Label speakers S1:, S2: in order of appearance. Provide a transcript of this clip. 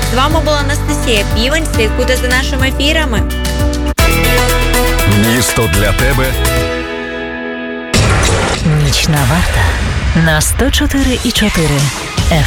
S1: З вами була Анастасія Півень. Слідкуйте за нашими ефірами.
S2: Місто для тебе.
S3: Нічна варта на 104,4 FM.